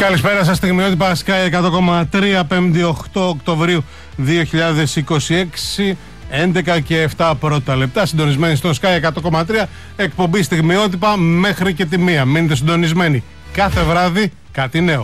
Καλησπέρα σας, στιγμιότυπα Sky 100,3, 5η 8 Οκτωβρίου 2026, 11 και 7 πρώτα λεπτά, συντονισμένοι στο Sky 100,3, εκπομπή στιγμιότυπα μέχρι και τη 1. Μείνετε συντονισμένοι, κάθε βράδυ κάτι νέο.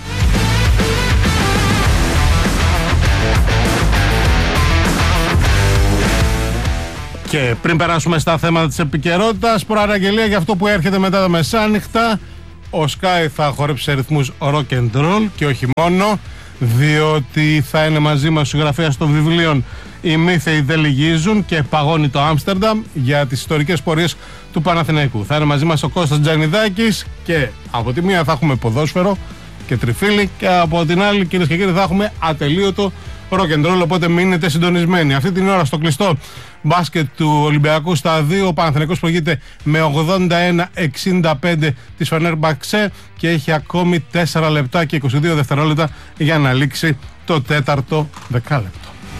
Και πριν περάσουμε στα θέματα της επικαιρότητας, προαναγγελία για αυτό που έρχεται μετά τα μεσάνυχτα. Ο Sky θα χορέψει σε ρυθμούς rock and roll και όχι μόνο, διότι θα είναι μαζί μας συγγραφέας των βιβλίων «Οι Μύθεοι δεν λυγίζουν» και «Παγώνει το Άμστερνταμ» για τις ιστορικές πορείες του Παναθηναϊκού. Θα είναι μαζί μας ο Κώστας Τζανιδάκης και από τη μία θα έχουμε ποδόσφαιρο και τριφύλι και από την άλλη, κυρίες και κύριοι, θα έχουμε ατελείωτο rock and roll, οπότε μείνετε συντονισμένοι. Αυτή την ώρα στο κλειστό μπάσκετ του Ολυμπιακού στα 2, ο Παναθηναϊκός προηγείται με 81-65 της Φενέρμπαξε και έχει ακόμη 4 λεπτά και 22 δευτερόλεπτα για να λήξει το τέταρτο δεκάλεπτο.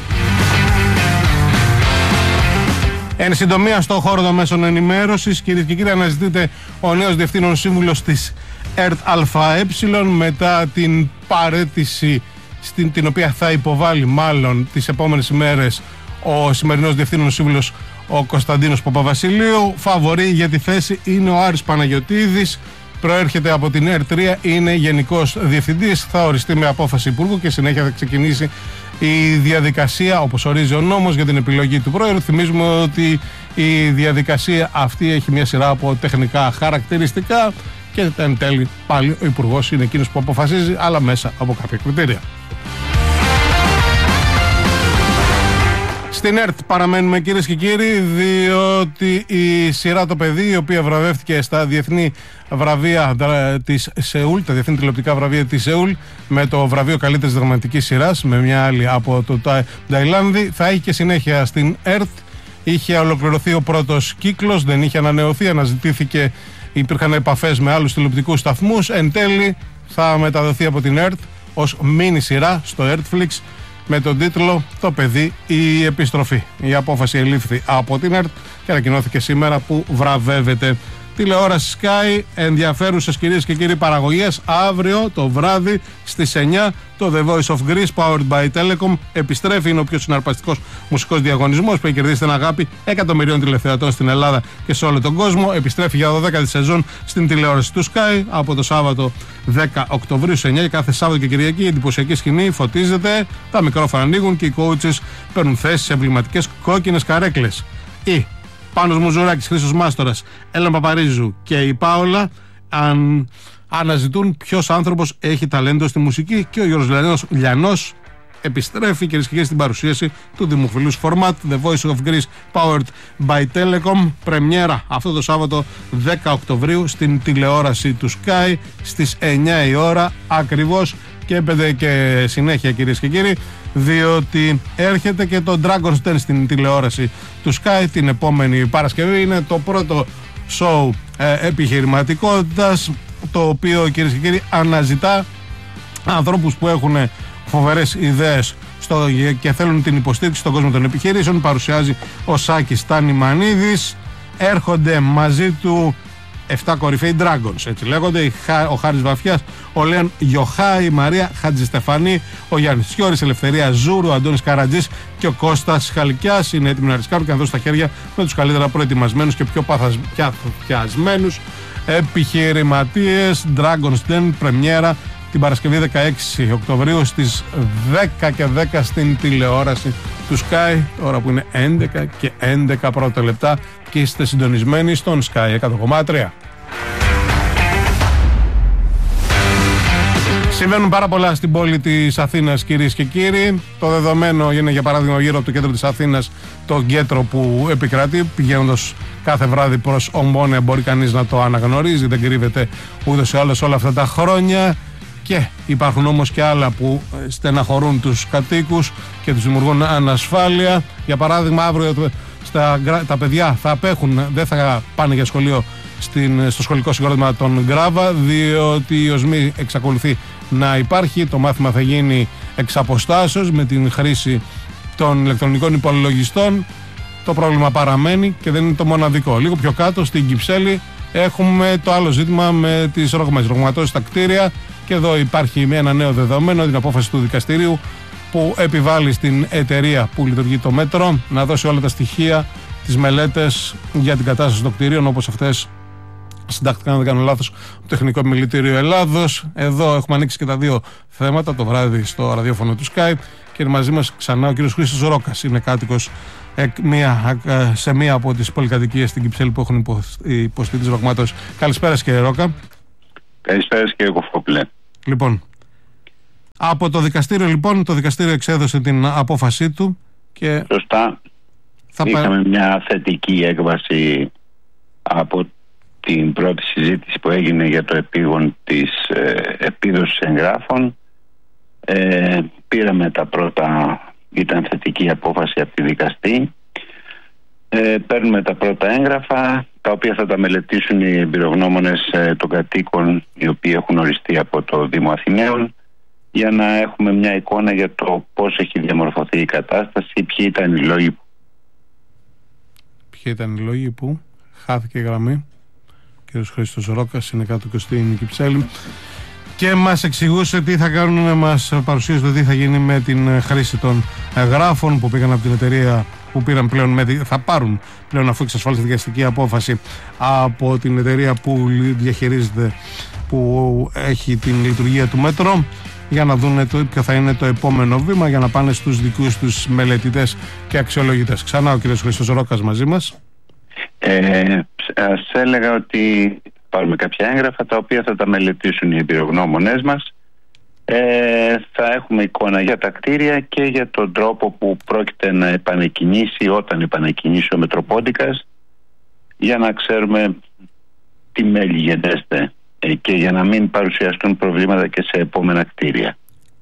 Εν συντομία, στον χώρο των μέσων ενημέρωσης, κυρίες και κύριοι, αναζητείται ο νέος διευθύνων σύμβουλος της ΕΡΤ ΑΕ μετά την παραίτηση την οποία θα υποβάλει μάλλον τις επόμενες ημέρες ο σημερινός διευθύνων σύμβουλος ο Κωνσταντίνος Παπαβασιλείου. Φαβορί για τη θέση είναι ο Άρης Παναγιωτίδης, προέρχεται από την ΕΡΤ3, είναι γενικός διευθυντής, θα οριστεί με απόφαση υπουργού και συνέχεια θα ξεκινήσει η διαδικασία όπως ορίζει ο νόμος για την επιλογή του πρόεδρου. Θυμίζουμε ότι η διαδικασία αυτή έχει μια σειρά από τεχνικά χαρακτηριστικά και εν τέλει πάλι ο υπουργός είναι εκείνος που αποφασίζει, αλλά μέσα από κάποια κριτήρια. Στην ΕΡΤ παραμένουμε, κυρίες και κύριοι, διότι η σειρά «Το παιδί», η οποία βραβεύτηκε στα διεθνή βραβεία της Σεούλ, τα διεθνή τηλεοπτικά βραβεία της Σεούλ, με το βραβείο καλύτερης δραματικής σειράς, με μια άλλη από το Ταϊλάνδη, θα έχει και συνέχεια στην ΕΡΤ. Είχε ολοκληρωθεί ο πρώτος κύκλος, δεν είχε ανανεωθεί, αναζητήθηκε, υπήρχαν επαφές με άλλους τηλεοπτικούς σταθμούς. Εν τέλει θα μεταδοθεί από την ΕΡΤ ως μίνι σειρά στο Ertflix με τον τίτλο «Το παιδί, η επιστροφή». Η απόφαση ελήφθη από την ΕΡΤ και ανακοινώθηκε σήμερα που βραβεύεται. Τηλεόραση Sky, ενδιαφέρουσες, κυρίες και κύριοι, παραγωγές. Αύριο το βράδυ στις 9 το The Voice of Greece Powered by Telecom επιστρέφει. Είναι ο πιο συναρπαστικός μουσικός διαγωνισμός που έχει κερδίσει την αγάπη εκατομμυρίων τηλεθεατών στην Ελλάδα και σε όλο τον κόσμο. Επιστρέφει για 12η σεζόν στην τηλεόραση του Sky από το Σάββατο 10 Οκτωβρίου σε 9 και κάθε Σάββατο και Κυριακή. Η εντυπωσιακή σκηνή φωτίζεται, τα μικρόφωνα ανοίγουν και οι coaches παίρνουν θέση σε εμβληματικές κόκκινες καρέκλες. Πάνος Μουζουράκης, Χρήστος Μάστορας, Έλενα Παπαρίζου και η Πάολα αναζητούν ποιος άνθρωπος έχει ταλέντο στη μουσική και ο Γιώργος Λιανός επιστρέφει, κυρίες και κύριοι, στην παρουσίαση του δημοφιλούς format The Voice of Greece Powered by Telecom. Πρεμιέρα αυτό το Σάββατο 10 Οκτωβρίου στην τηλεόραση του Sky στις 9 η ώρα ακριβώς και έπαιζε και συνέχεια, κυρίες και κύριοι, διότι έρχεται και το Dragon's Den στην τηλεόραση του Sky την επόμενη Παρασκευή. Είναι το πρώτο show επιχειρηματικότητας, το οποίο, κυρίες και κύριοι, αναζητά ανθρώπους που έχουν φοβερές ιδέες και θέλουν την υποστήριξη στον κόσμο των επιχειρήσεων. Παρουσιάζει ο Σάκης Τανιμανίδης, έρχονται μαζί του 7 κορυφαίοι Dragons, έτσι λέγονται, ο Χάρης Βαφιάς, ο Λέων Γιοχά, η Μαρία Χατζηστεφανή, ο Γιάννης Τσιόρης, Ελευθερία Ζούρου, ο Αντώνης Καρατζής και ο Κώστας Χαλκιάς. Είναι έτοιμοι να ρισκάρουν και να δώσουν στα χέρια με τους καλύτερα προετοιμασμένους και πιο παθιασμένους επιχειρηματίες. Dragon's Den, πρεμιέρα την Παρασκευή 16 Οκτωβρίου στις 10 και 10 στην τηλεόραση του Sky, ώρα που είναι 11 και 11 πρώτα λεπτά και είστε συντονισμένοι στον Sky 100,3. Συμβαίνουν πάρα πολλά στην πόλη της Αθήνας, κυρίες και κύριοι. Το δεδομένο είναι, για παράδειγμα, γύρω από το κέντρο της Αθήνας, το κέντρο που επικρατεί. Πηγαίνοντας κάθε βράδυ προς Ομόνια μπορεί κανείς να το αναγνωρίζει, δεν κρύβεται ούτως ή άλλως όλα αυτά τα χρόνια. Και υπάρχουν όμως και άλλα που στεναχωρούν τους κατοίκους και τους δημιουργούν ανασφάλεια. Για παράδειγμα, αύριο τα παιδιά θα απέχουν, δεν θα πάνε για σχολείο στο σχολικό συγκρότημα των Γκράβα, διότι η οσμή εξακολουθεί να υπάρχει. Το μάθημα θα γίνει εξ αποστάσεως με την χρήση των ηλεκτρονικών υπολογιστών. Το πρόβλημα παραμένει και δεν είναι το μοναδικό. Λίγο πιο κάτω στην Κυψέλη έχουμε το άλλο ζήτημα με τις ρογματώσεις στα κτίρια. Και εδώ υπάρχει ένα νέο δεδομένο, την απόφαση του δικαστηρίου που επιβάλλει στην εταιρεία που λειτουργεί το μέτρο να δώσει όλα τα στοιχεία, τις μελέτες για την κατάσταση των κτηρίων, όπως αυτές συντάχθηκαν, αν δεν κάνω λάθος, το Τεχνικό Επιμελητήριο Ελλάδος. Εδώ έχουμε ανοίξει και τα δύο θέματα το βράδυ στο ραδιόφωνο του Sky και είναι μαζί μας ξανά ο κύριος Χρήστος Ρόκας. Είναι κάτοικος σε μία από τις πολυκατοικίες στην Κυψέλη που έχουν υποστεί τις ρογμάτωσες. Καλησπέρα κύριε Ρόκα. Καλησπέρα κύριε Κοφόπουλε. Λοιπόν, από το δικαστήριο λοιπόν, το δικαστήριο εξέδωσε την απόφασή του και... Σωστά. Είχαμε μια θετική έκβαση από την πρώτη συζήτηση που έγινε για το επίγον της επίδοσης εγγράφων. Πήραμε τα πρώτα, ήταν θετική απόφαση από τη δικαστή. Παίρνουμε τα πρώτα έγγραφα, τα οποία θα τα μελετήσουν οι εμπειρογνώμονες των κατοίκων, οι οποίοι έχουν οριστεί από το Δήμο Αθηναίων, για να έχουμε μια εικόνα για το πώς έχει διαμορφωθεί η κατάσταση, ποιοι ήταν οι λόγοι. Ποιοι ήταν οι λόγοι που χάθηκε η γραμμή. Ο κ. Χρήστος Ρόκας είναι κάτω στην Κυψέλη και μας εξηγούσε τι θα κάνουν, μας παρουσίασε το τι θα γίνει με την χρήση των γράφων που πήγαν από την εταιρεία, που πήραν πλέον, θα πάρουν πλέον, αφού εξασφάλισε δικαστική απόφαση, από την εταιρεία που διαχειρίζεται, που έχει την λειτουργία του μέτρο, για να δουν ποιο θα είναι το επόμενο βήμα για να πάνε στους δικούς τους μελετητές και αξιολογητές. Ξανά ο κ. Χρήστος Ρόκας μαζί μας. Σας έλεγα ότι πάρουμε κάποια έγγραφα τα οποία θα τα μελετήσουν οι εμπειρογνώμονές μας. Θα έχουμε εικόνα για τα κτίρια και για τον τρόπο που πρόκειται να επανεκκινήσει, όταν επανεκκινήσει ο Μετροπόντικας, για να ξέρουμε τι μέλη γενέστε και για να μην παρουσιαστούν προβλήματα και σε επόμενα κτίρια.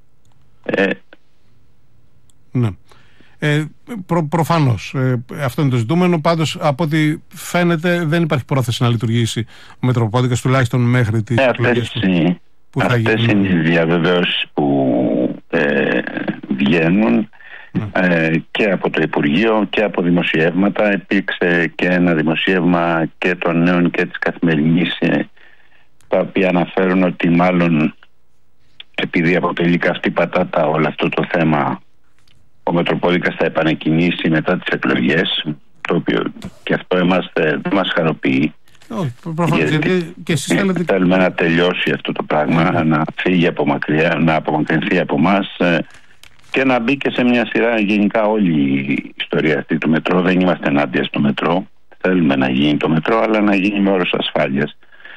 Ναι. Προφανώς αυτό είναι το ζητούμενο. Πάντως, από ό,τι φαίνεται, δεν υπάρχει πρόθεση να λειτουργήσει ο Μετροπόντικας, τουλάχιστον μέχρι τις εκλογές που θα γίνουν. Αυτές είναι οι διαβεβαίωσεις που βγαίνουν και από το Υπουργείο και από δημοσιεύματα. Υπήρξε και ένα δημοσίευμα και των Νέων και της Καθημερινής, τα οποία αναφέρουν ότι μάλλον επειδή αποτελεί καυτή πατάτα όλο αυτό το θέμα, ο Μετροπόντικας θα επανεκκινήσει μετά τις εκλογές, το οποίο και αυτό δεν μας χαροποιεί. Γιατί και εσείς θέλουμε να τελειώσει αυτό το πράγμα, να φύγει από μακριά, να απομακρυνθεί από εμάς και να μπει και σε μια σειρά. Γενικά όλη η ιστορία αυτή του μετρό, δεν είμαστε ενάντια στο μετρό, θέλουμε να γίνει το μετρό, αλλά να γίνει με όρους ασφάλειας.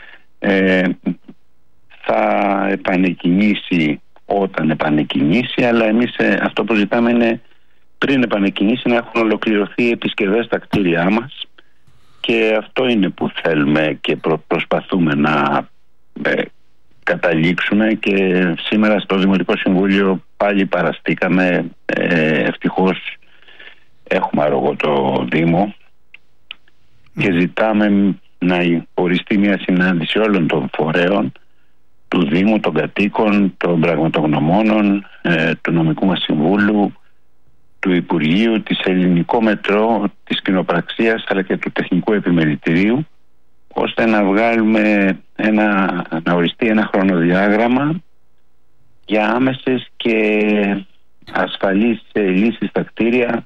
Θα επανεκκινήσει όταν επανεκκινήσει, αλλά εμείς αυτό που ζητάμε είναι πριν επανεκκινήσει να έχουν ολοκληρωθεί οι επισκευές στα κτίρια μας, και αυτό είναι που θέλουμε και προσπαθούμε να καταλήξουμε. Και σήμερα στο Δημοτικό Συμβούλιο πάλι παραστήκαμε, ευτυχώς έχουμε αρρωγό το Δήμο, και ζητάμε να οριστεί μια συνάντηση όλων των φορέων του Δήμου, των κατοίκων, των πραγματογνωμόνων, του Νομικού μας Συμβούλου, του Υπουργείου, της Ελληνικό Μετρό, της Κοινοπραξίας, αλλά και του Τεχνικού Επιμελητηρίου, ώστε να βγάλουμε να οριστεί ένα χρονοδιάγραμμα για άμεσες και ασφαλείς λύσεις στα κτίρια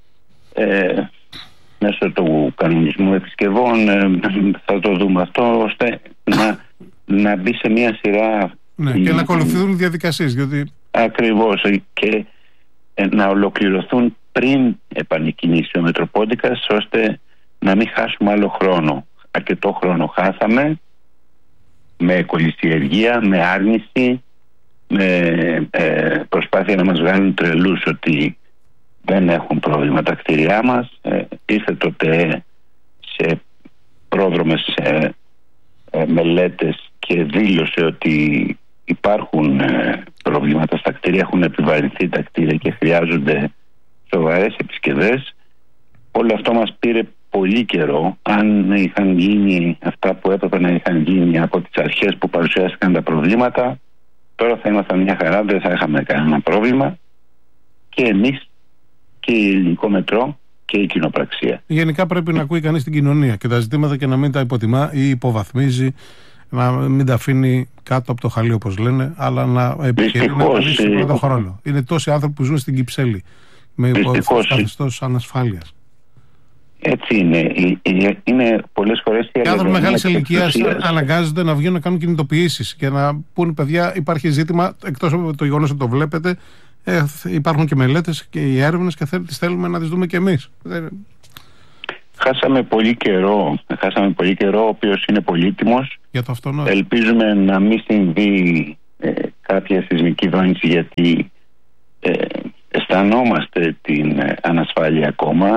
μέσω του κανονισμού επισκευών. Θα το δούμε αυτό, ώστε να μπει σε μια σειρά. Ναι, και να ακολουθούν οι διαδικασίες. Γιατί... Ακριβώς, και να ολοκληρωθούν πριν επανεκκινήσει ο Μετροπόντικας, ώστε να μην χάσουμε άλλο χρόνο. Αρκετό χρόνο χάσαμε με κολυσιεργία, με άρνηση, με προσπάθεια να μας βγάλουν τρελούς ότι δεν έχουν πρόβλημα τα κτίρια μας. Ήρθε τότε σε πρόδρομες μελέτες και δήλωσε ότι υπάρχουν προβλήματα στα κτίρια, έχουν επιβαρυνθεί τα κτίρια και χρειάζονται σοβαρές επισκευές. Όλο αυτό μας πήρε πολύ καιρό. Αν είχαν γίνει αυτά που έπρεπε να είχαν γίνει από τις αρχές που παρουσιάστηκαν τα προβλήματα, τώρα θα ήμασταν μια χαρά, δεν θα είχαμε κανένα πρόβλημα, και εμείς και η Ελληνικό Μετρό και η Κοινοπραξία. Γενικά πρέπει να ακούει κανείς την κοινωνία και τα ζητήματα και να μην τα υποτιμά ή υποβαθμίζει να μην τα αφήνει κάτω από το χαλί, όπως λένε, αλλά να επιχειρεί να λύσει τον πρώτο χρόνο. Είναι τόσοι άνθρωποι που ζουν στην Κυψέλη με καθεστώς ανασφάλειας. Έτσι είναι. Είναι πολλές φορές οι άνθρωποι μεγάλης ηλικίας αναγκάζονται να βγαίνουν να κάνουν κινητοποιήσεις και να πούν, παιδιά, υπάρχει ζήτημα, εκτός από το γεγονός ότι το βλέπετε, υπάρχουν και μελέτες και οι έρευνες και τις θέλουμε να τις δούμε και εμείς. Χάσαμε πολύ καιρό, ο οποίος είναι πολύτιμος. Για το αυτονόητο. Ελπίζουμε να μην συμβεί κάποια σεισμική δόνηση, γιατί αισθανόμαστε την ανασφάλεια ακόμα.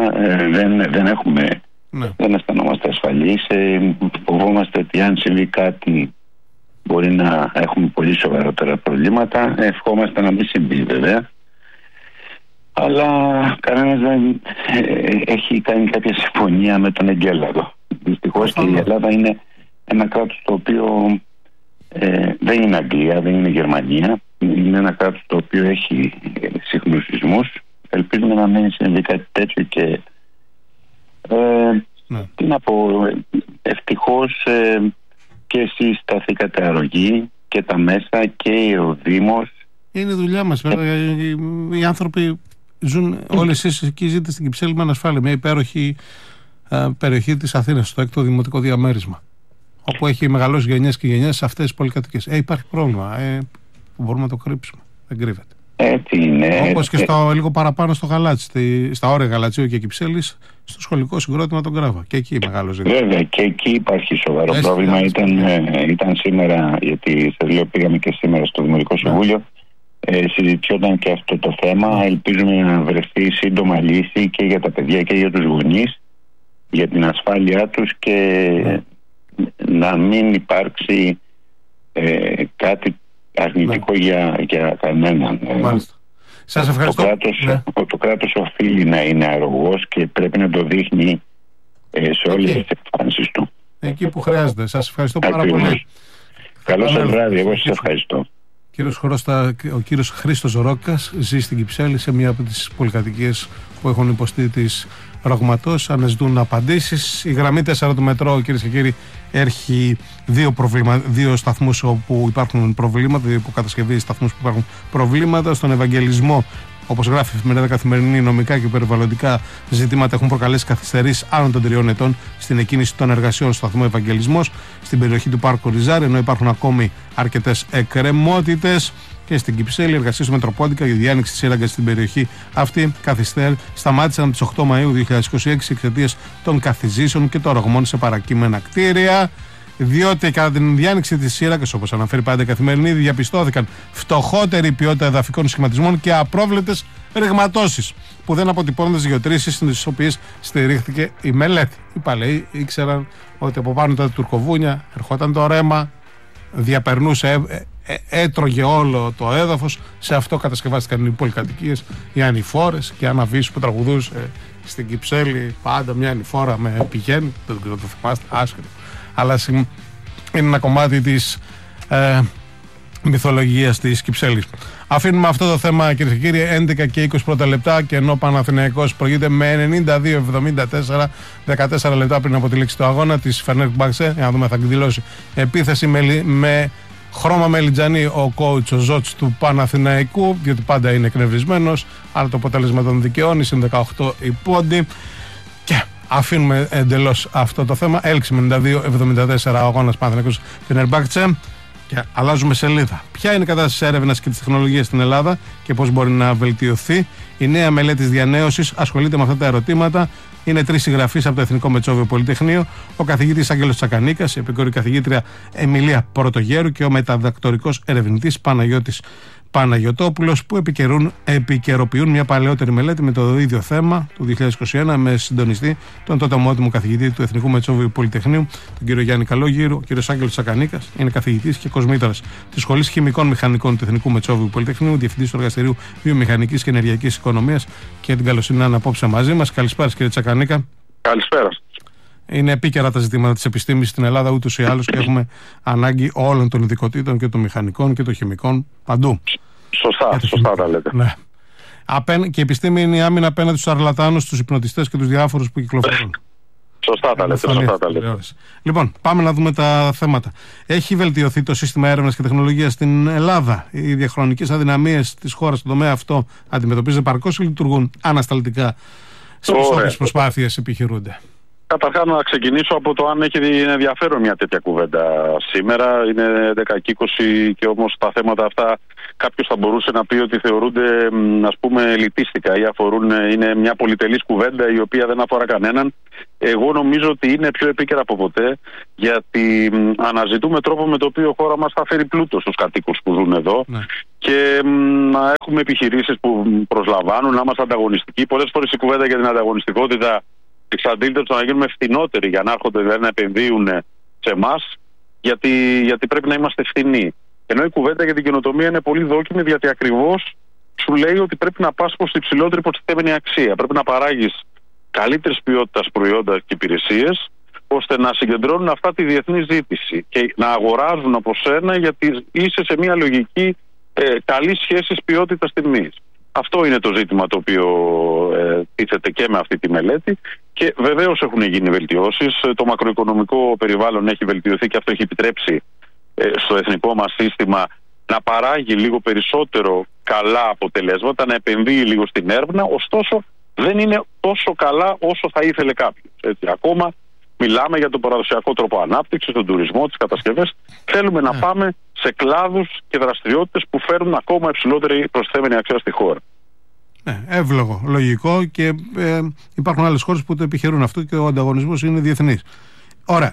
Δεν αισθανόμαστε ασφαλείς. Φοβόμαστε ότι αν συμβεί κάτι μπορεί να έχουμε πολύ σοβαρότερα προβλήματα. Ευχόμαστε να μην συμβεί, βέβαια. Αλλά κανένας δεν έχει κάνει κάποια συμφωνία με τον εγκέλαδο. Δυστυχώς και η Ελλάδα είναι ένα κράτος το οποίο δεν είναι Αγγλία, δεν είναι Γερμανία. Είναι ένα κράτος το οποίο έχει συχνούς σεισμούς. Ελπίζουμε να μην συμβεί κάτι τέτοιο και τι να πω, ευτυχώς και εσείς σταθήκατε αρρωγοί και τα μέσα και ο Δήμος. Είναι δουλειά μας. Οι άνθρωποι ζουν, όλοι εσείς εκεί ζείτε στην Κυψέλη με ανασφάλεια, μια υπέροχη περιοχή της Αθήνας, στο 6ο δημοτικό διαμέρισμα, όπου έχει μεγαλώσει γενιές και γενιές σε αυτές τις πολυκατοικίες. Υπάρχει πρόβλημα που μπορούμε να το κρύψουμε. Δεν κρύβεται. Έτσι είναι. Όπως και λίγο παραπάνω στο Γαλάτσι, στα όρια Γαλατσίου και Κυψέλης, στο σχολικό συγκρότημα τον Γκράβα. Και εκεί μεγάλο ζήτημα. Βέβαια, και εκεί υπάρχει σοβαρό πρόβλημα. Ήταν σήμερα, γιατί σε δύο πήγαμε και σήμερα στο Δημοτικό Συμβούλιο. Συζητιόταν και αυτό το θέμα. Ελπίζουμε να βρεθεί σύντομα λύση και για τα παιδιά και για τους γονείς, για την ασφάλειά τους και να μην υπάρξει κάτι αρνητικό για κανέναν. Σας ευχαριστώ. Το κράτος οφείλει να είναι αρρωγός και πρέπει να το δείχνει σε όλες τις εμφάνσεις του. Εκεί που χρειάζεται. Σας ευχαριστώ πάρα πολύ. Καλό σας βράδυ. Εγώ σας ευχαριστώ. Ο κύριος Χρήστος Ρόκας ζει στην Κυψέλη, σε μία από τις πολυκατοικίες που έχουν υποστεί τις ρογματώσεις. Αναζητούν απαντήσεις. Η γραμμή 4 του μετρό, κυρίες και κύριοι, έχει δύο σταθμούς όπου υπάρχουν προβλήματα, δύο υποκατασκευή σταθμούς που υπάρχουν προβλήματα. Στον Ευαγγελισμό, όπως γράφει η εφημερίδα Καθημερινή, νομικά και περιβαλλοντικά ζητήματα έχουν προκαλέσει καθυστερήσεις άνω των 3 ετών στην εκκίνηση των εργασιών στο σταθμό Ευαγγελισμός, στην περιοχή του Πάρκου Ριζάρη, ενώ υπάρχουν ακόμη αρκετές εκκρεμότητες. Και στην Κυψέλη, εργασίες Μετροπόντικα για διάνοιξη της σύραγγας στην περιοχή αυτή σταμάτησαν τις 8 Μαΐου 2026 εξαιτίας των καθιζήσεων και των ρογμών σε παρακείμενα κτίρια. Διότι κατά την διάνοιξη της σύραγγας, όπως αναφέρει πάντα η Καθημερινή, διαπιστώθηκαν φτωχότερη ποιότητα εδαφικών σχηματισμών και απρόβλεπτες ρηγματώσεις που δεν αποτυπώνονται στις γεωτρήσεις στις οποίες στηρίχθηκε η μελέτη. Οι παλαιοί ήξεραν ότι από πάνω τα τουρκοβούνια ερχόταν το ρέμα, διαπερνούσε, έτρωγε όλο το έδαφος. Σε αυτό κατασκευάστηκαν οι πολυκατοικίες, οι ανηφόρες και η Άννα Βύσσου που τραγουδούσε στην Κυψέλη πάντα μια ανηφόρα με πηγαίνει. Δεν το θυμάστε, άσχετο. Αλλά είναι ένα κομμάτι της μυθολογίας της Κυψέλης. Αφήνουμε αυτό το θέμα, κυρίες και κύριοι. 11 και 20 πρώτα λεπτά, και ενώ ο Παναθηναϊκός προηγείται με 92-74, 14 λεπτά πριν από τη λήξη του αγώνα της Φενέρμπαχτσε, για να δούμε, θα εκδηλώσει επίθεση με χρώμα μελιτζανί ο coach, ο Ζότς του Παναθηναϊκού, διότι πάντα είναι εκνευρισμένος, αλλά το αποτέλεσμα τον δικαιώνει. Συν 18 οι πόντοι. Και αφήνουμε εντελώς αυτό το θέμα. Έλξη με 92-74 ο αγώνας Παναθηναϊκός Φενέρμπαχτσε. Και αλλάζουμε σελίδα. Ποια είναι η κατάσταση της έρευνας και της τεχνολογίας στην Ελλάδα και πώς μπορεί να βελτιωθεί? Η νέα μελέτη της διανέωσης ασχολείται με αυτά τα ερωτήματα. Είναι 3 συγγραφείς από το Εθνικό Μετσόβιο Πολυτεχνείο, ο καθηγητής Άγγελος Τσακανίκας, η επικόρη καθηγήτρια Εμιλία Πρωτογέρου και ο μεταδακτορικός ερευνητής Παναγιώτης Παναγιωτόπουλος, που επικαιροποιούν μια παλαιότερη μελέτη με το ίδιο θέμα του 2021 με συντονιστή τον τότε ομότιμο καθηγητή του Εθνικού Μετσόβιου Πολυτεχνείου, τον κύριο Γιάννη Καλόγυρο. Ο κύριος Άγγελος Τσακανίκας είναι καθηγητής και κοσμήτωρας της Σχολής Χημικών Μηχανικών του Εθνικού Μετσόβιου Πολυτεχνείου, διευθυντής του Εργαστηρίου Βιομηχανικής και Ενεργειακής Οικονομίας, και την καλοσύνη να είναι απόψε μαζί μας. Καλησπέρα, κύριε Τσακανίκα. Καλησπέρα. Είναι επίκαιρα τα ζητήματα της επιστήμης στην Ελλάδα ούτως ή άλλως και έχουμε ανάγκη όλων των ειδικοτήτων και των μηχανικών και των χημικών παντού. Σωστά τα λέτε. Ναι. Και η επιστήμη είναι η άμυνα απέναντι στους σαρλατάνους, στους υπνοτιστές και τους διάφορους που κυκλοφορούν. Σωστά τα λέτε. Λοιπόν, πάμε να δούμε τα θέματα. Έχει βελτιωθεί το σύστημα έρευνας και τεχνολογίας στην Ελλάδα? Οι διαχρονικές αδυναμίες της χώρας στον τομέα αυτό αντιμετωπίζονται παρκώς ή λειτουργούν ανασταλτικά σε όποιες προσπάθειες επιχειρούνται? Καταρχάς να ξεκινήσω από το αν έχει ενδιαφέρον μια τέτοια κουβέντα σήμερα. Είναι 10 και 20 και όμως τα θέματα αυτά κάποιος θα μπορούσε να πει ότι θεωρούνται, ας πούμε, ελιτίστικα ή είναι μια πολυτελής κουβέντα η οποία δεν αφορά κανέναν. Εγώ νομίζω ότι είναι πιο επίκαιρα από ποτέ, γιατί αναζητούμε τρόπο με το οποίο η χώρα μας θα φέρει πλούτο στους κατοίκους που ζουν εδώ, και να έχουμε επιχειρήσεις που προσλαμβάνουν, να είμαστε ανταγωνιστικοί. Πολλές φορές η κουβέντα για την ανταγωνιστικότητα εξαντλείται στο να γίνουμε φθηνότεροι για να έρχονται, δηλαδή να επενδύουν σε εμάς, γιατί πρέπει να είμαστε φθηνοί. Ενώ η κουβέντα για την καινοτομία είναι πολύ δόκιμη, γιατί ακριβώς σου λέει ότι πρέπει να πας προς την υψηλότερη προστιθέμενη αξία. Πρέπει να παράγεις καλύτερης ποιότητας προϊόντα και υπηρεσίες, ώστε να συγκεντρώνουν αυτά τη διεθνή ζήτηση και να αγοράζουν από σένα, γιατί είσαι σε μια λογική καλής σχέσης ποιότητας-τιμής. Αυτό είναι το ζήτημα το οποίο τίθεται και με αυτή τη μελέτη, και βεβαίως έχουν γίνει βελτιώσεις. Το μακροοικονομικό περιβάλλον έχει βελτιωθεί και αυτό έχει επιτρέψει στο εθνικό μας σύστημα να παράγει λίγο περισσότερο καλά αποτελέσματα, να επενδύει λίγο στην έρευνα, ωστόσο δεν είναι τόσο καλά όσο θα ήθελε κάποιος. Ακόμα μιλάμε για τον παραδοσιακό τρόπο ανάπτυξης, τον τουρισμό, τις κατασκευές. Θέλουμε να πάμε σε κλάδους και δραστηριότητες που φέρουν ακόμα υψηλότερη προσθέμενη αξία στη χώρα. Εύλογο, λογικό, και υπάρχουν άλλες χώρες που το επιχειρούν αυτό και ο ανταγωνισμός είναι διεθνής. Ωραία.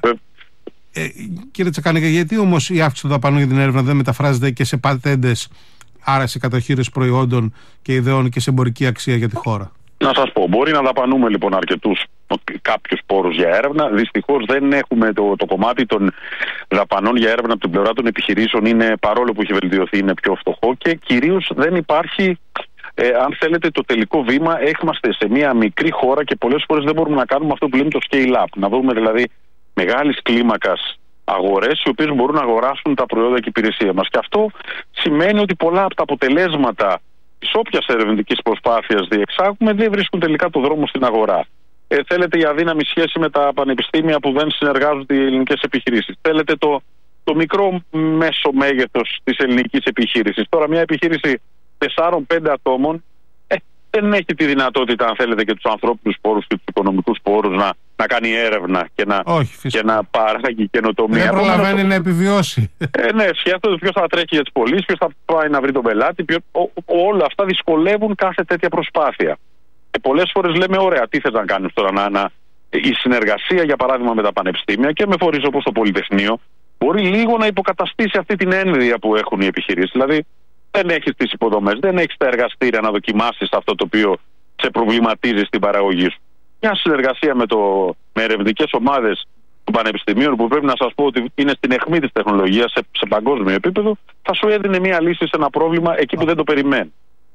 Κύριε Τσακάνικα, γιατί όμως η αύξηση των δαπανών για την έρευνα δεν μεταφράζεται και σε πατέντες, άρα σε κατοχήρες προϊόντων και ιδεών και σε εμπορική αξία για τη χώρα? Να σας πω, μπορεί να δαπανούμε λοιπόν κάποιους πόρους για έρευνα. Δυστυχώς δεν έχουμε το κομμάτι των δαπανών για έρευνα από την πλευρά των επιχειρήσεων, είναι, παρόλο που έχει βελτιωθεί, είναι πιο φτωχό, και κυρίως δεν υπάρχει, αν θέλετε, το τελικό βήμα. Είμαστε σε μια μικρή χώρα και πολλές φορές δεν μπορούμε να κάνουμε αυτό που λέμε το scale-up. Να βρούμε δηλαδή μεγάλης κλίμακας αγορές οι οποίες μπορούν να αγοράσουν τα προϊόντα και υπηρεσία μας. Και αυτό σημαίνει ότι πολλά από τα αποτελέσματα της όποιας ερευνητικής προσπάθειας διεξάγουμε δεν βρίσκουν τελικά το δρόμο στην αγορά. Θέλετε η αδύναμη σχέση με τα πανεπιστήμια που δεν συνεργάζονται οι ελληνικές επιχειρήσεις. Θέλετε το μικρό μέσο μέγεθος της ελληνικής επιχείρησης. Τώρα μια επιχείρηση 4-5 ατόμων δεν έχει τη δυνατότητα, αν θέλετε, και τους ανθρώπινους πόρους και τους οικονομικούς πόρους να κάνει έρευνα και να παράγει καινοτομία. Δεν προλαβαίνει να επιβιώσει. Ναι, σκέφτονται ποιος θα τρέχει για τις πωλήσεις, ποιος θα πάει να βρει τον πελάτη. Όλα αυτά δυσκολεύουν κάθε τέτοια προσπάθεια. Πολλές φορές λέμε, ωραία, τι θες να κάνεις τώρα? Η συνεργασία, για παράδειγμα, με τα πανεπιστήμια και με φορείς όπως το Πολυτεχνείο μπορεί λίγο να υποκαταστήσει αυτή την ένδυα που έχουν οι επιχειρήσεις. Δηλαδή, δεν έχεις τις υποδομές, δεν έχεις τα εργαστήρια να δοκιμάσεις αυτό το οποίο σε προβληματίζει στην παραγωγή σου. Μια συνεργασία με ερευνητικές ομάδες των πανεπιστημίων, που πρέπει να σας πω ότι είναι στην αιχμή της τεχνολογίας σε παγκόσμιο επίπεδο, θα σου έδινε μια λύση σε ένα πρόβλημα εκεί που δεν το περιμένει.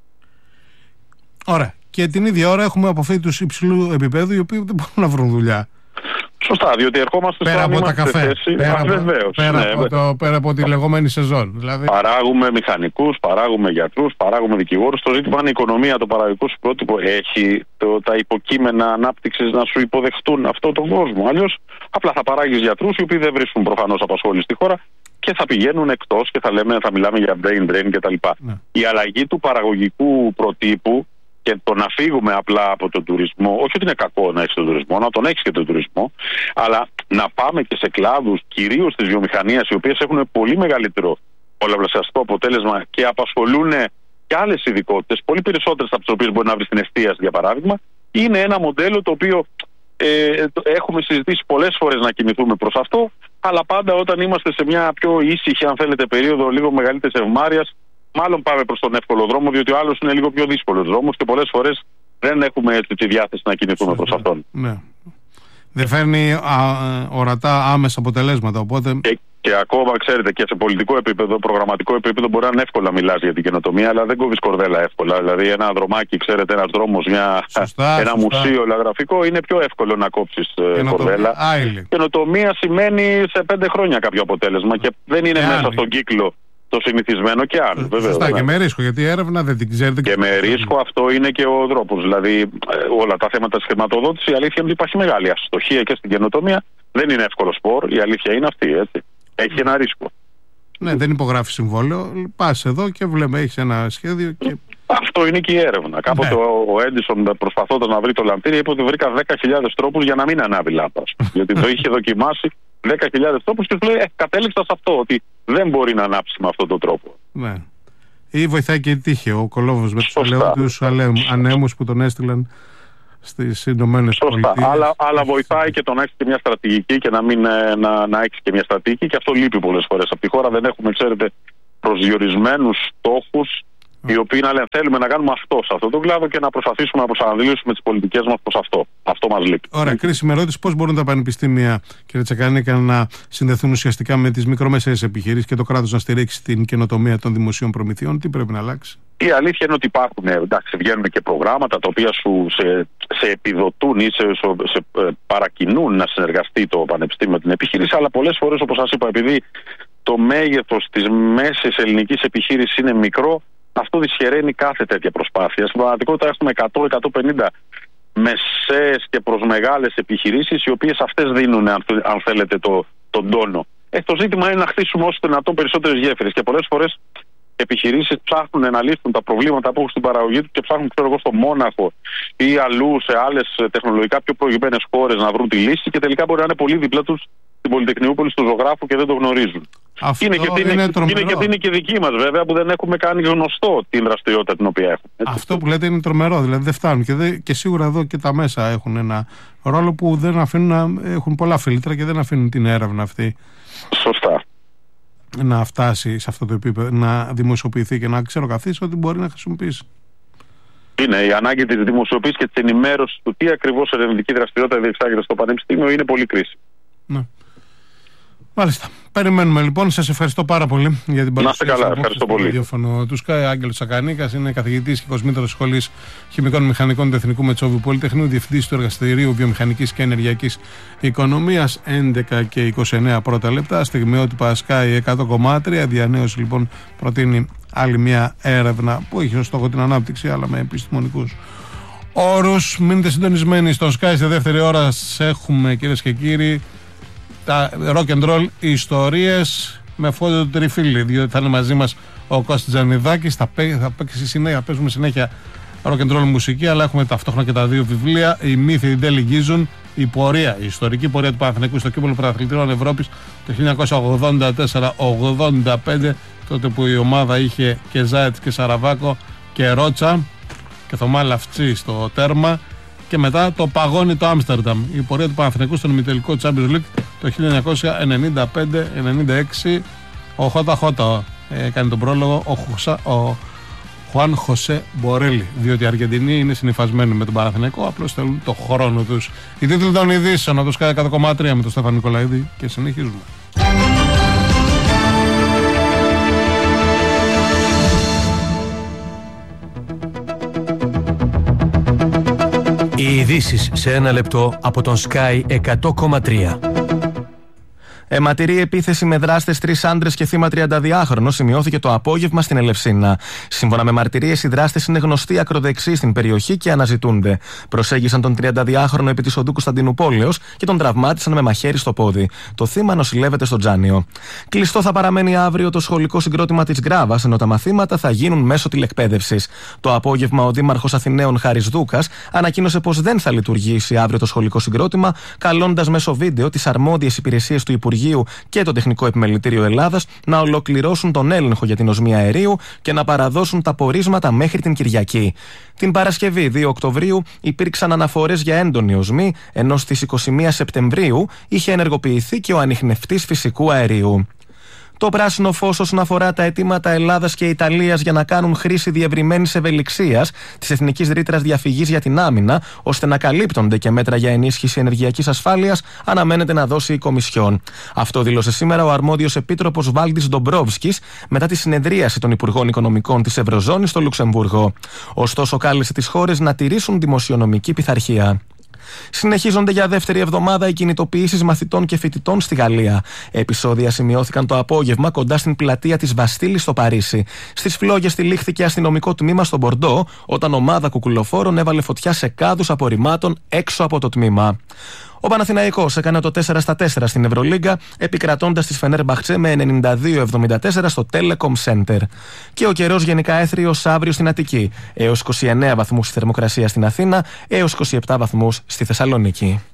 Ωραία. Και την ίδια ώρα έχουμε αποφύτους υψηλού επίπεδου, οι οποίοι δεν μπορούν να βρουν δουλειά. Σωστά, διότι ερχόμαστε πέρα από τα καφέ, πέρα από τη λεγόμενη σεζόν. Δηλαδή... Παράγουμε μηχανικούς, παράγουμε γιατρούς, παράγουμε δικηγόρους. Το ζήτημα είναι η οικονομία, το παραγωγικό σου πρότυπο έχει τα υποκείμενα ανάπτυξης να σου υποδεχτούν αυτόν τον κόσμο. Αλλιώς απλά θα παράγεις γιατρούς οι οποίοι δεν βρίσκουν προφανώς απασχόληση στη χώρα και θα πηγαίνουν εκτός και θα μιλάμε για brain drain κτλ. Ναι. Η αλλαγή του παραγωγικού προτύπου και το να φύγουμε απλά από τον τουρισμό, όχι ότι είναι κακό να έχεις τον τουρισμό, να τον έχεις και τον τουρισμό, αλλά να πάμε και σε κλάδους, κυρίως της βιομηχανίας, οι οποίες έχουν πολύ μεγαλύτερο πολλαπλασιαστικό αποτέλεσμα και απασχολούν και άλλες ειδικότητες, πολύ περισσότερες από τις οποίες μπορεί να βρει στην εστίαση, για παράδειγμα. Είναι ένα μοντέλο το οποίο έχουμε συζητήσει πολλές φορές να κινηθούμε προς αυτό, αλλά πάντα όταν είμαστε σε μια πιο ήσυχη, αν θέλετε, περίοδο λίγο μεγαλύτερης ευμάρειας, μάλλον πάμε προς τον εύκολο δρόμο, διότι ο άλλος είναι λίγο πιο δύσκολος δρόμος και πολλές φορές δεν έχουμε έτσι τη διάθεση να κινηθούμε προς αυτόν. Ναι. Δεν φέρνει ορατά άμεσα αποτελέσματα, οπότε... Και ακόμα, ξέρετε, και σε πολιτικό επίπεδο, προγραμματικό επίπεδο, μπορεί να είναι εύκολο να μιλάς για την καινοτομία, αλλά δεν κόβεις κορδέλα εύκολα. Δηλαδή, ένα δρομάκι, ξέρετε, ένας δρόμος, ένα μουσείο λαγραφικό, είναι πιο εύκολο να κόψεις κορδέλα. Καινοτομία σημαίνει σε 5 χρόνια κάποιο αποτέλεσμα και δεν είναι μέσα στον κύκλο το συνηθισμένο και αν. Σωστά, και με ρίσκο, γιατί η έρευνα δεν την ξέρετε. Και με ρίσκο, αυτό είναι και ο τρόπος. Δηλαδή, όλα τα θέματα της χρηματοδότησης, η αλήθεια είναι ότι υπάρχει μεγάλη αστοχία και στην καινοτομία. Δεν είναι εύκολο σπορ, η αλήθεια είναι αυτή. Έτσι. Έχει ένα ρίσκο. Ναι, δεν υπογράφει συμβόλαιο. Πας εδώ και βλέπεις, έχεις ένα σχέδιο. Και... Αυτό είναι και η έρευνα. Κάποτε ο Έντισον, προσπαθώντας να βρει το λαμπτήρι, είπε ότι βρήκα 10.000 τρόπους για να μην ανάβει λάμπα. Γιατί το είχε δοκιμάσει 10.000 τρόπους και του λέει: κατέληξα σε αυτό, ότι δεν μπορεί να ανάψει με αυτόν τον τρόπο. Ναι. Ή βοηθάει και η τύχη. Ο Κολόμβος με τους αλεόντιους ανέμους που τον έστειλαν στις Ηνωμένες Πολιτείες. Αλλά βοηθάει και το να έχει και μια στρατηγική και να έχει και μια στρατηγική, και αυτό λείπει πολλές φορές από τη χώρα. Δεν έχουμε, ξέρετε, προσδιορισμένους στόχους, οι οποίοι θέλουμε να κάνουμε αυτό σε αυτό το κλάδο και να προσπαθήσουμε να προσανατολίσουμε τις πολιτικές μας προς αυτό. Αυτό μας λείπει. Ωραία, κρίσιμη ερώτηση. Πώς μπορούν τα πανεπιστήμια, κύριε Τσακανίκα, να συνδεθούν ουσιαστικά με τις μικρομεσαίες επιχειρήσεις και το κράτος να στηρίξει την καινοτομία των δημοσίων προμηθειών? Τι πρέπει να αλλάξει? Η αλήθεια είναι ότι υπάρχουν, εντάξει, βγαίνουν και προγράμματα τα οποία σε επιδοτούν ή σε παρακινούν να συνεργαστεί το πανεπιστήμιο με την επιχείρηση, αλλά πολλές φορές, όπως σας είπα, επειδή το μέγεθος της μέσης ελληνικής επιχείρησης είναι μικρό, αυτό δυσχεραίνει κάθε τέτοια προσπάθεια. Στην πραγματικότητα έχουμε 100-150 μεσαίες και προς μεγάλες επιχειρήσεις, οι οποίες αυτές δίνουν, αν θέλετε, τον τόνο. Το ζήτημα είναι να χτίσουμε όσο δυνατόν περισσότερες γέφυρες, και πολλές φορές επιχειρήσεις ψάχνουν να λύσουν τα προβλήματα που έχουν στην παραγωγή τους και ψάχνουν, στο Μόναχο ή αλλού σε άλλες τεχνολογικά πιο προηγμένες χώρες να βρουν τη λύση, και τελικά μπορεί να είναι πολύ δίπλα τους στην Πολυτεχνιούπολη, στο ζωγράφο, και δεν το γνωρίζουν. Είναι και δική μας, βέβαια, που δεν έχουμε κάνει γνωστό την δραστηριότητα την οποία έχουμε. Έτσι. Αυτό που λέτε είναι τρομερό, δηλαδή δεν φτάνουν. Και σίγουρα εδώ και τα μέσα έχουν ένα ρόλο που δεν αφήνουν έχουν πολλά φίλτρα και δεν αφήνουν την έρευνα αυτή. Σωστά. Να φτάσει σε αυτό το επίπεδο, να δημοσιοποιηθεί και να ξέρω καθής ότι μπορεί να χρησιμοποιήσει. Είναι η ανάγκη της δημοσιοποίησης και της ενημέρωσης του τι ακριβώς ερευνητική δραστηριότητα διεξάγεται στο Πανεπιστήμιο είναι πολύ κρίσιμη. Ναι. Μάλιστα. Περιμένουμε λοιπόν. Σας ευχαριστώ πάρα πολύ για την παρουσία σας. Να είστε καλά. Ευχαριστώ πολύ. Ραδιόφωνο του ΣΚΑΙ. Άγγελος Τσακανίκας είναι καθηγητής και κοσμήτωρος Σχολής Χημικών Μηχανικών του Εθνικού Μετσόβιου Πολυτεχνείου, διευθυντής του Εργαστηρίου Βιομηχανικής και Ενεργειακής Οικονομίας. 11 και 29 πρώτα λεπτά. Στιγμιότυπα ΣΚΑΙ 100,3. Διανέωση λοιπόν προτείνει άλλη μια έρευνα που έχει ως στόχο την ανάπτυξη, αλλά με επιστημονικούς όρους. Μείνετε συντονισμένοι στο ΣΚΑΙ. Στη δεύτερη ώρα έχουμε, κυρίες και κύριοι, τα rock and roll ιστορίες με Φώτο του Τριφίλη, διότι θα είναι μαζί μας ο Κώστης Τζανιδάκης. Θα παίζουμε συνέχεια rock and roll μουσική, αλλά έχουμε ταυτόχρονα και τα δύο βιβλία. Οι μύθοι δεν τελιγίζουν, η ιστορική πορεία του Παναθηναϊκού στο κύπελλο πρωταθλητριών Ευρώπης το 1984-85, τότε που η ομάδα είχε και Ζάετ και Σαραβάκο και Ρότσα και Θωμά Λαφτσί στο τέρμα. Και μετά το παγώνει το Άμστερνταμ, η πορεία του Παναθηναϊκού στον ημιτελικό Champions League το 1995-96. Ο Χότα κάνει τον πρόλογο, ο Χουάν Χωσέ Μπορέλη, διότι οι Αργεντινοί είναι συνυφασμένοι με τον Παναθηναϊκό, απλώς θέλουν το χρόνο τους. Οι τίτλοι των ειδήσεων από το ΣΚΑΙ 100,3 με τον Στέφανο Νικολαίδη, και συνεχίζουμε. Οι ειδήσεις σε ένα λεπτό από τον Sky 100,3. Αιματηρή επίθεση με δράστες 3 άντρες και θύμα 32χρονο σημειώθηκε το απόγευμα στην Ελευσίνα. Σύμφωνα με μαρτυρίες, οι δράστες είναι γνωστοί ακροδεξιοί στην περιοχή και αναζητούνται. Προσέγγισαν τον 32χρονο επί της οδού Κωνσταντινουπόλεως και τον τραυμάτισαν με μαχαίρι στο πόδι. Το θύμα νοσηλεύεται στο Τζάνιο. Κλειστό θα παραμένει αύριο το σχολικό συγκρότημα της Γκράβας, ενώ τα μαθήματα θα γίνουν μέσω τηλεκπαίδευσης. Το απόγευμα, ο Δήμαρχος Αθηναίων Χάρης Δούκας ανακοίνωσε πως δεν θα λειτουργήσει αύριο το σχολικό συγκρότημα, καλώντας μέσω βίντεο τις αρμόδιες υπηρεσίες του Υπουργείου και το Τεχνικό Επιμελητήριο Ελλάδας να ολοκληρώσουν τον έλεγχο για την οσμία αερίου και να παραδώσουν τα πορίσματα μέχρι την Κυριακή. Την Παρασκευή 2 Οκτωβρίου υπήρξαν αναφορές για έντονη οσμή, ενώ στις 21 Σεπτεμβρίου είχε ενεργοποιηθεί και ο ανιχνευτής φυσικού αερίου. Το πράσινο φως όσον αφορά τα αιτήματα Ελλάδας και Ιταλίας για να κάνουν χρήση διευρυμένης ευελιξίας της Εθνικής Ρήτρας Διαφυγής για την άμυνα, ώστε να καλύπτονται και μέτρα για ενίσχυση ενεργειακής ασφάλειας, αναμένεται να δώσει η Κομισιόν. Αυτό δήλωσε σήμερα ο αρμόδιος επίτροπος Βάλντις Ντομπρόβσκης μετά τη συνεδρίαση των Υπουργών Οικονομικών της Ευρωζώνης στο Λουξεμβούργο. Ωστόσο, κάλεσε τις χώρες να τηρήσουν δημοσιονομική πειθαρχία. Συνεχίζονται για δεύτερη εβδομάδα οι κινητοποιήσεις μαθητών και φοιτητών στη Γαλλία. Επεισόδια σημειώθηκαν το απόγευμα κοντά στην πλατεία της Βαστίλης στο Παρίσι. Στις φλόγες τυλίχθηκε αστυνομικό τμήμα στο Μπορντό, όταν ομάδα κουκουλοφόρων έβαλε φωτιά σε κάδους απορριμμάτων έξω από το τμήμα. Ο Παναθηναϊκός έκανε το 4-4 στην Ευρωλίγκα, επικρατώντας τη Φενέρμπαχτσε με 92-74 στο Telecom Center. Και ο καιρός γενικά έθριος αύριο στην Αττική, έως 29 βαθμούς η θερμοκρασία στην Αθήνα, έως 27 βαθμούς στη Θεσσαλονίκη.